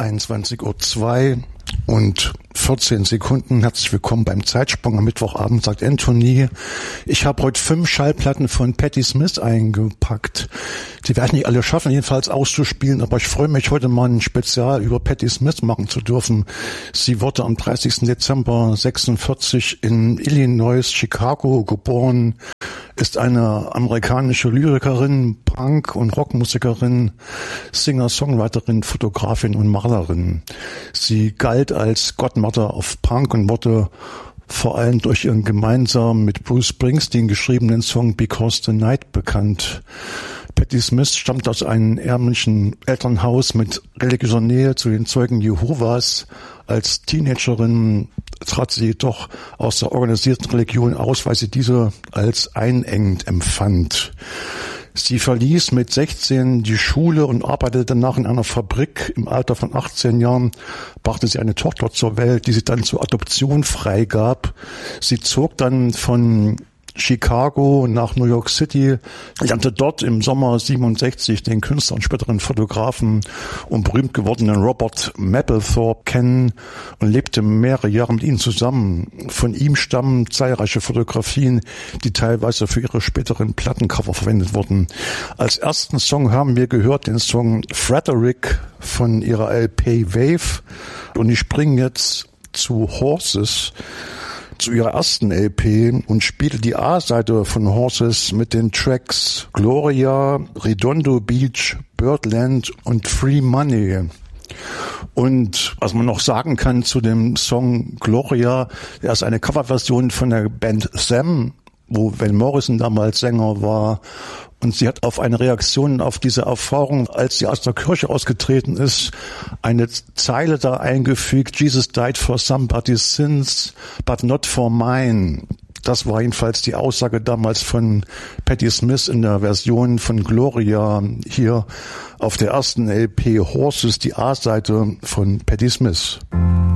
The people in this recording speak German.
21:02 und 14 Sekunden. Herzlich willkommen beim Zeitsprung am Mittwochabend, sagt Anthony. Ich habe heute 5 Schallplatten von Patti Smith eingepackt. Die werden nicht alle schaffen, jedenfalls auszuspielen, aber ich freue mich, heute mal ein Spezial über Patti Smith machen zu dürfen. Sie wurde am 30. Dezember 46 in Illinois, Chicago geboren, ist eine amerikanische Lyrikerin, Punk- und Rockmusikerin, Singer-Songwriterin, Fotografin und Malerin. Sie galt als Godmother of Punk und wurde vor allem durch ihren gemeinsam mit Bruce Springsteen geschriebenen Song Because the Night bekannt. Patti Smith stammt aus einem ärmlichen Elternhaus mit religiöser Nähe zu den Zeugen Jehovas. Als Teenagerin trat sie jedoch aus der organisierten Religion aus, weil sie diese als einengend empfand. Sie verließ mit 16 die Schule und arbeitete danach in einer Fabrik. Im Alter von 18 Jahren brachte sie eine Tochter zur Welt, die sie dann zur Adoption freigab. Sie zog dann von Chicago nach New York City, lernte dort im Sommer 67 den Künstler und späteren Fotografen und berühmt gewordenen Robert Mapplethorpe kennen und lebte mehrere Jahre mit ihm zusammen. Von ihm stammen zahlreiche Fotografien, die teilweise für ihre späteren Plattencover verwendet wurden. Als ersten Song haben wir gehört den Song Frederick von ihrer LP Wave und ich springe jetzt zu Horses, zu ihrer ersten LP und spielte die A-Seite von Horses mit den Tracks Gloria, Redondo Beach, Birdland und Free Money. Und was man noch sagen kann zu dem Song Gloria, der ist eine Coverversion von der Band Them, wo Van Morrison damals Sänger war. Und sie hat auf eine Reaktion auf diese Erfahrung, als sie aus der Kirche ausgetreten ist, eine Zeile da eingefügt: Jesus died for somebody's sins, but not for mine. Das war jedenfalls die Aussage damals von Patti Smith in der Version von Gloria hier auf der ersten LP Horses, die A-Seite von Patti Smith.